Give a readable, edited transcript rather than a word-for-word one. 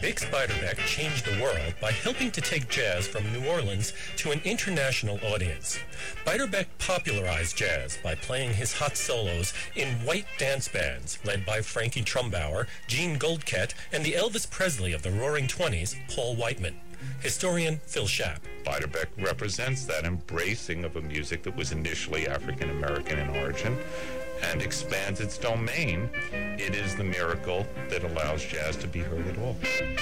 Bix Beiderbecke changed the world by helping to take jazz from New Orleans to an international audience. Beiderbecke popularized jazz by playing his hot solos in white dance bands led by Frankie Trumbauer, Gene Goldkett, and the Elvis Presley of the Roaring Twenties, Paul Whiteman. Historian Phil Schaap. Beiderbecke represents that embracing of a music that was initially African American in origin and expands its domain. It is the miracle that allows jazz to be heard at all.